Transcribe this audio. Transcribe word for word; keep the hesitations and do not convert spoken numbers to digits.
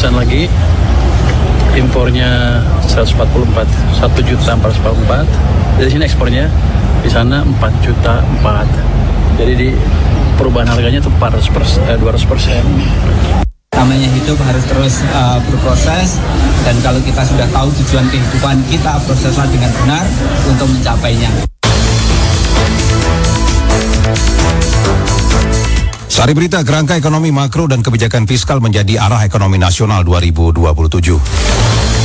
persen lagi. Impornya seratus empat puluh empat, satu juta empat ratus empat puluh empat. Dari sini ekspornya, di sana empat juta empat. Jadi di perubahan harganya itu empat ratus persen, eh, dua ratus persen. Namanya hidup harus terus uh, berproses, dan kalau kita sudah tahu tujuan kehidupan kita, proseslah dengan benar untuk mencapainya. Sari berita, kerangka ekonomi makro dan kebijakan fiskal menjadi arah ekonomi nasional dua ribu dua puluh tujuh.